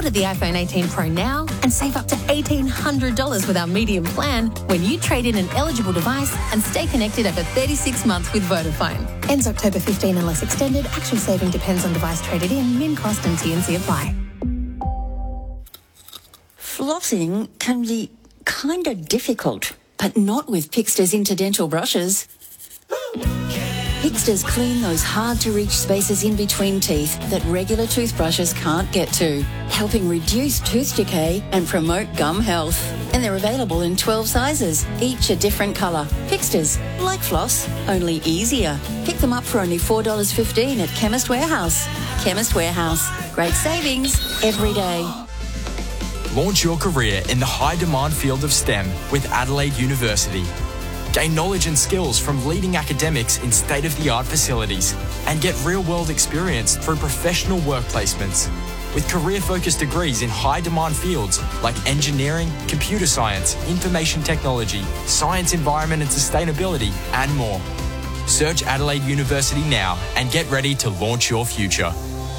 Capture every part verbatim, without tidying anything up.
Order the iPhone eighteen Pro now and save up to eighteen hundred dollars with our medium plan when you trade in an eligible device and stay connected over thirty-six months with Vodafone. Ends October fifteenth unless extended. Actual saving depends on device traded in. Min cost and T and C apply. Flossing can be kind of difficult, but not with Pixter's interdental brushes. Pixter's clean those hard-to-reach spaces in between teeth that regular toothbrushes can't get to, helping reduce tooth decay and promote gum health. And they're available in twelve sizes, each a different colour. Pixter's, like floss, only easier. Pick them up for only four dollars fifteen at Chemist Warehouse. Chemist Warehouse, great savings every day. Launch your career in the high-demand field of STEM with Adelaide University. Gain knowledge and skills from leading academics in state-of-the-art facilities and get real-world experience through professional work placements. With career-focused degrees in high-demand fields like engineering, computer science, information technology, science, environment and sustainability, and more. Search Adelaide University now and get ready to launch your future.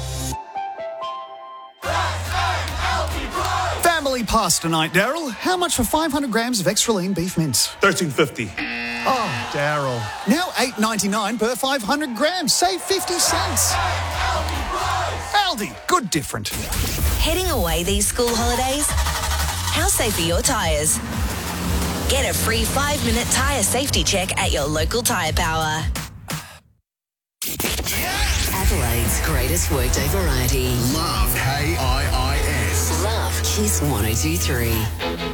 Family pasta night, Daryl. How much for five hundred grams of extra lean beef mince? thirteen fifty. Oh, Daryl. Now eight ninety-nine per five hundred grams. Save fifty cents. Aldi, good different. Heading away these school holidays? How safe are your tyres? Get a free five-minute tyre safety check at your local Tyre Power. Adelaide's greatest workday variety. Love K I I S. Love Kiss one oh two three.